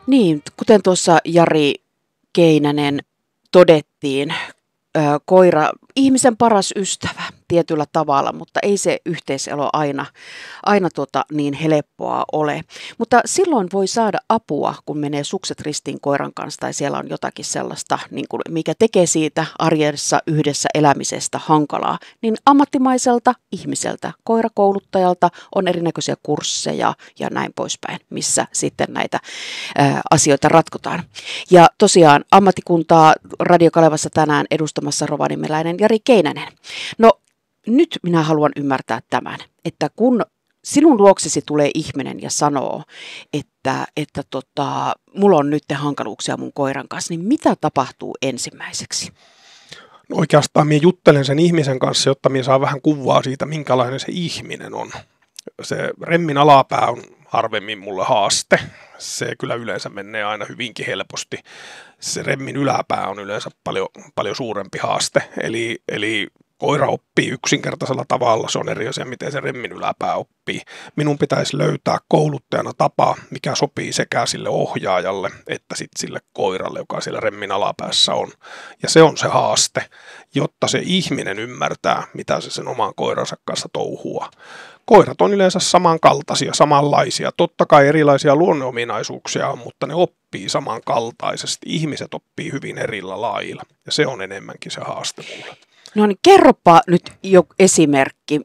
Niin, kuten tuossa Jari Keinänen todettiin, koira, ihmisen paras ystävä tietyllä tavalla, mutta ei se yhteiselo aina niin helppoa ole. Mutta silloin voi saada apua, kun menee sukset ristiin koiran kanssa tai siellä on jotakin sellaista, niin kuin, mikä tekee siitä arjessa yhdessä elämisestä hankalaa, niin ammattimaiselta ihmiseltä, koirakouluttajalta on erinäköisiä kursseja ja näin poispäin, missä sitten näitä asioita ratkotaan. Ja tosiaan ammattikuntaa Radio Kalevassa tänään edustamassa rovaniemeläinen Jari Keinänen. No nyt minä haluan ymmärtää tämän, että kun sinun luoksesi tulee ihminen ja sanoo, että mulla on nyt hankaluuksia mun koiran kanssa, niin mitä tapahtuu ensimmäiseksi? No oikeastaan minä juttelen sen ihmisen kanssa, jotta minä saan vähän kuvaa siitä, minkälainen se ihminen on. Se remmin alapää on harvemmin mulle haaste. Se kyllä yleensä menee aina hyvinkin helposti. Se remmin yläpää on yleensä paljon suurempi haaste. Eli koira oppii yksinkertaisella tavalla. Se on eri asia, miten se remmin yläpää oppii. Minun pitäisi löytää kouluttajana tapa, mikä sopii sekä sille ohjaajalle että sitten sille koiralle, joka siellä remmin alapäässä on. Ja se on se haaste, jotta se ihminen ymmärtää, mitä se sen oman koiransa kanssa touhua. Koirat on yleensä samankaltaisia, samanlaisia. Totta kai erilaisia luonneominaisuuksia on, mutta ne oppii samankaltaisesti. Ihmiset oppii hyvin erillä lailla ja se on enemmänkin se haaste mulle. No niin, kerropa nyt jo esimerkki,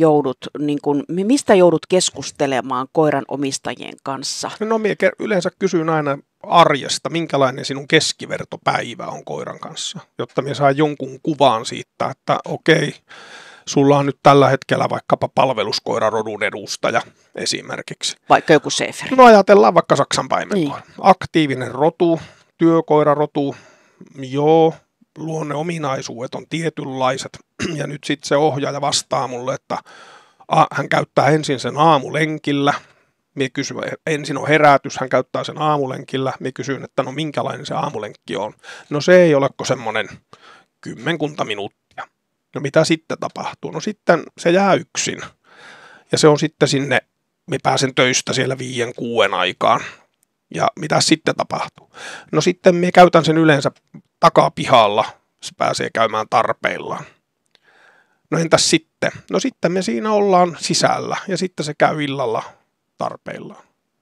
mistä joudut keskustelemaan koiran omistajien kanssa? No minä yleensä kysyn aina arjesta, minkälainen sinun keskivertopäivä on koiran kanssa, jotta minä saan jonkun kuvan siitä, että okei, sulla on nyt tällä hetkellä vaikkapa palveluskoirarodun edustaja esimerkiksi. Vaikka joku schäfer. No ajatellaan vaikka Saksan paimenkoira. Niin. Aktiivinen rotu, työkoirarotu, joo, luonneominaisuudet on tietynlaiset. Ja nyt sitten se ohjaaja vastaa mulle, että hän käyttää ensin sen aamulenkillä. Minä kysyn, ensin on herätys, hän käyttää sen aamulenkillä. Minä kysyn, että no minkälainen se aamulenkki on. No se ei ole kuin semmoinen 10 minuuttia. No mitä sitten tapahtuu? No sitten se jää yksin. Ja se on sitten sinne, me pääsen töistä siellä 5-6 aikaan. Ja mitä sitten tapahtuu? No sitten me käytän sen yleensä takapihalla. Se pääsee käymään tarpeillaan. No entäs sitten? No sitten me siinä ollaan sisällä ja sitten se käy illalla tarpeillaan.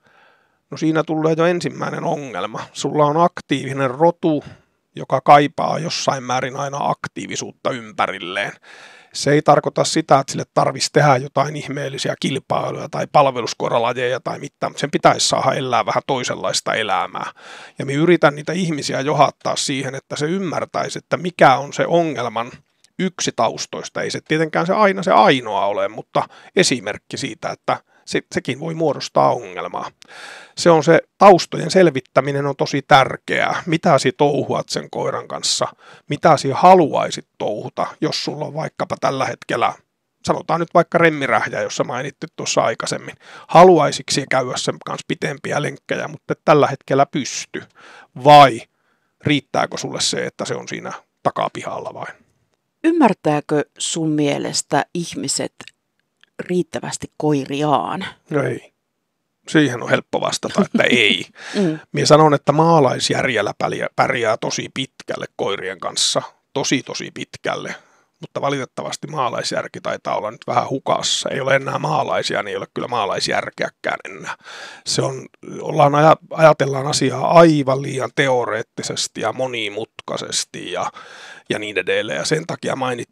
No siinä tulee jo ensimmäinen ongelma. Sulla on aktiivinen rotu, joka kaipaa jossain määrin aina aktiivisuutta ympärilleen. Se ei tarkoita sitä, että sille tarvitsisi tehdä jotain ihmeellisiä kilpailuja tai palveluskoiralajeja tai mitään, mutta sen pitäisi saada elää vähän toisenlaista elämää. Ja me yritän niitä ihmisiä johdattaa siihen, että se ymmärtäisi, että mikä on se ongelman yksi taustoista. Ei se tietenkään se ainoa ole, mutta esimerkki siitä, että sekin voi muodostaa ongelmaa. Se on se taustojen selvittäminen on tosi tärkeää. Mitä sinä touhuat sen koiran kanssa? Mitä sinä haluaisit touhuta, jos sulla on vaikkapa tällä hetkellä, sanotaan nyt vaikka remmirähjä, jossa mainittiin tuossa aikaisemmin. Haluaisitko sinä käydä sen kanssa pitempiä lenkkejä, mutta et tällä hetkellä pysty? Vai riittääkö sulle se, että se on siinä takapihalla vain? Ymmärtääkö sun mielestä ihmiset riittävästi koiriaan? No ei. Siihen on helppo vastata, että ei. Minä sanon, että maalaisjärjellä pärjää tosi pitkälle koirien kanssa. Tosi pitkälle. Mutta valitettavasti maalaisjärki taitaa olla nyt vähän hukassa. Ei ole enää maalaisia, niin ei ole kyllä maalaisjärkeäkään enää. Ajatellaan asiaa aivan liian teoreettisesti ja monimutkaisesti ja niin edelleen. Ja sen takia